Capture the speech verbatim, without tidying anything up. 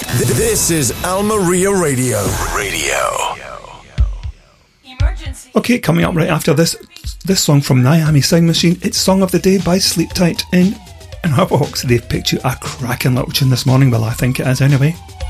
This is Almeria Radio. Radio. Emergency. Okay, coming up right after this, this song from Miami Sound Machine. It's Song of the Day by Sleep Tight in in Harbourhawks. They've picked you a cracking little tune this morning. Well, I think it is anyway.